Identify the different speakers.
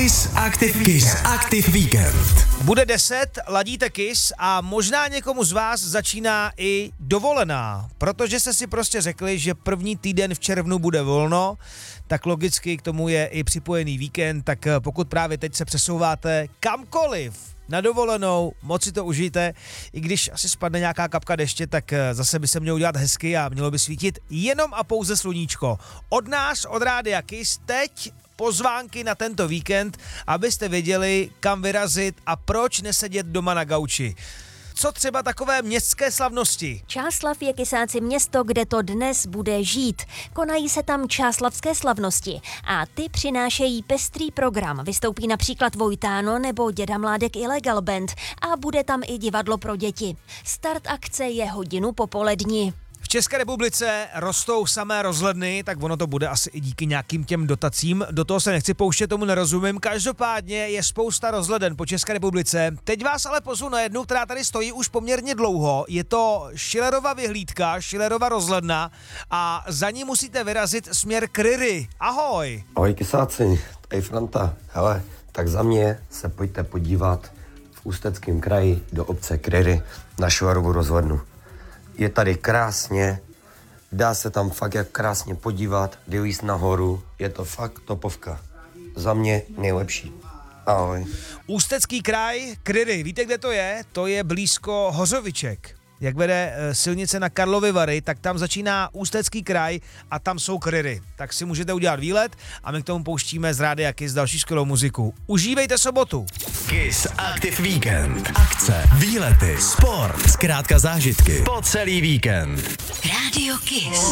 Speaker 1: Kiss Active Weekend.
Speaker 2: Bude 10, ladíte Kiss a možná někomu z vás začíná i dovolená, protože jste si prostě řekli, že první týden v červnu bude volno, tak logicky k tomu je i připojený víkend, tak pokud právě teď se přesouváte kamkoliv na dovolenou, moc si to užijte, i když asi spadne nějaká kapka deště, tak zase by se mělo udělat hezky a mělo by svítit jenom a pouze sluníčko. Od nás, od Rádia Kiss, teď pozvánky na tento víkend, abyste věděli, kam vyrazit a proč nesedět doma na gauči. Co třeba takové městské slavnosti?
Speaker 3: Čáslav je Kysáci město, kde to dnes bude žít. Konají se tam čáslavské slavnosti a ty přinášejí pestrý program. Vystoupí například Vojtáno nebo Děda Mládek Illegal Band a bude tam i divadlo pro děti. Start akce je hodinu popolední.
Speaker 2: V České republice rostou samé rozhledny, tak ono to bude asi i díky nějakým těm dotacím. Do toho se nechci pouštět, tomu nerozumím. Každopádně je spousta rozhleden po České republice. Teď vás ale pozvu na jednu, která tady stojí už poměrně dlouho. Je to Schillerova vyhlídka, Schillerova rozhledna a za ní musíte vyrazit směr Kryry. Ahoj!
Speaker 4: Ahoj Kysáci, tady Franta. Hele, tak za mě se pojďte podívat v Ústeckém kraji do obce Kryry na Schillerovu rozhlednu. Je tady krásně, dá se tam fakt jak krásně podívat, vylízt nahoru, je to fakt topovka. Za mě nejlepší. Ahoj.
Speaker 2: Ústecký kraj, Kryry, víte, kde to je? To je blízko Hořoviček. Jak vede silnice na Karlovy Vary, tak tam začíná Ústecký kraj a tam jsou Kryry. Tak si můžete udělat výlet a my k tomu pouštíme z Rádia Kiss další skvělou muziku. Užívejte sobotu.
Speaker 1: Kiss Active Weekend. Akce, výlety, sport, zkrátka zážitky po celý víkend.
Speaker 3: Rádio Kiss.